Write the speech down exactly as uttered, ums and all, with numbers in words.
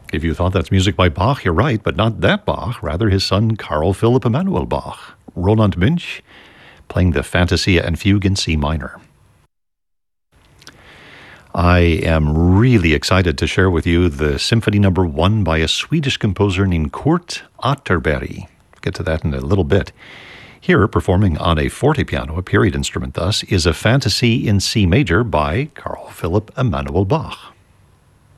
If you thought that's music by Bach, you're right, but not that Bach, rather his son Carl Philipp Emanuel Bach. Roland Münch playing the Fantasia and Fugue in C minor. I am really excited to share with you the Symphony Number One by a Swedish composer named Kurt Atterberg. I'll get to that in a little bit. Here, performing on a fortepiano, a period instrument thus, is a Fantasy in C major by Carl Philipp Emanuel Bach.